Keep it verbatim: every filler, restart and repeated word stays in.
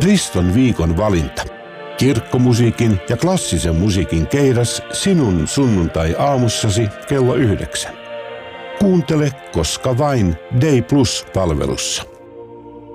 Riston viikon valinta. Kirkkomusiikin ja klassisen musiikin keidas sinun sunnuntai-aamussasi kello yhdeksän. Kuuntele koska vain Day Plus-palvelussa.